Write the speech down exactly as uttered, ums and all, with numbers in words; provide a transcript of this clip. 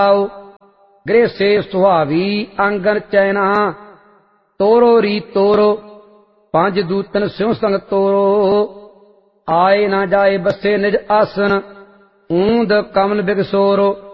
गृह से सुहावी आंगन चैना तोरो री तोरो पांच दूतन स्यों संग तोरो आए ना जाए बसे निज आसन ऊंद कमन बिगसोरो